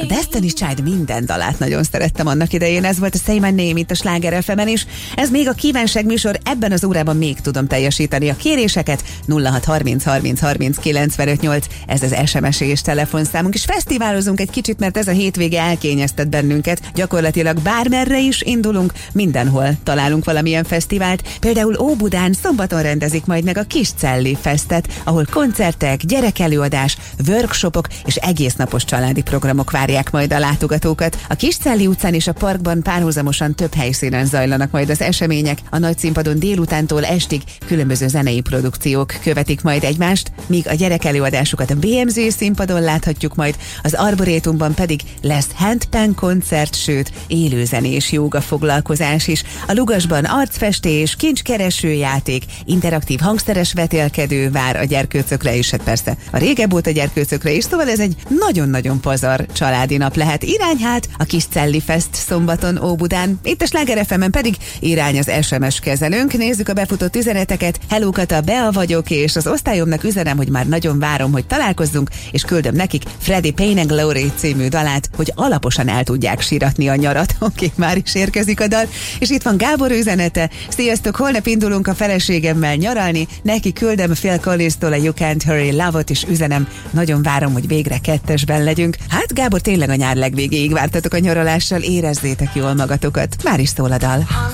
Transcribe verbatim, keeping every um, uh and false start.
Destiny's Child minden dalát nagyon szerettem annak idején, ez volt a Say My Name itt a Sláger ef emen is. Ez még a kívánság műsor, ebben az órában még tudom teljesíteni a kéréseket. nulla hat harminc harminc harminc kilencvenöt nyolc, ez az es em es és telefonszámunk, és fesztiválozunk egy kicsit, mert ez a hétvége elkényeztet bennünket. Gyakorlatilag bármerre is indulunk, mindenhol találunk valamilyen fesztivált. Például Óbudán szombaton rendezik majd meg a Kiscelli Festet, ahol koncertek, gyerekelőadás, workshopok és egésznapos családi programok várják majd a látogatókat. A Kiscelli utcán és a parkban párhuzamosan több helyszínen zajlanak majd az események. A nagyszínpadon délutántól estig különböző zenei produkciók követik majd egymást, míg a gyerekelőadásokat a bé em zé színpadon láthatjuk majd, az Arborétumban pedig lesz handpan koncert, sőt élőzenés jóga foglalkozás is. A Lugasban arcfestés, kincskereső játék, interaktív hangszeres vetélkedő vár a gyerkőcökre is, hát persze a régebb óta gyerkőcökre is, szóval ez egy nagyon-nagyon pazar családi nap lehet. Irány hát a Kiscelli Fest szombaton Óbudán, itt a Sláger ef emen pedig irány az es em es kezelőnk. Nézzük a befutott üzeneteket. Hello Kata, Bea vagyok, és az osztályomnak üzenem, hogy már nagyon várom, hogy találkozzunk, és küldöm nekik Freddie Pain and Glory című dalát, hogy alaposan el tudják síratni a nyarat. Oké, okay, már is érkezik a dal. És itt van Gábor üzenete. Sziasztok, holnap indulunk a feleségemmel nyaralni, neki küldöm Phil Collins-tól a You Can't Hurry Love-ot, és üzenem, nagyon várom, hogy végre kettesben legyünk. Hát Gábor, tényleg a nyár legvégéig vártatok a nyaralással, érezzétek jól magatokat. Már is szól a dal.